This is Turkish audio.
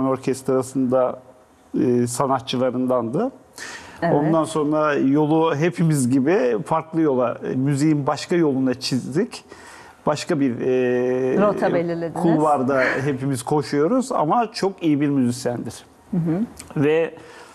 orkestrasında sanatçılarındandı. Evet. Ondan sonra yolu hepimiz gibi farklı yola, müziğin başka yoluna çizdik. Başka bir Rota belirlediniz. kulvarda hepimiz koşuyoruz ama çok iyi bir müzisyendir. Ve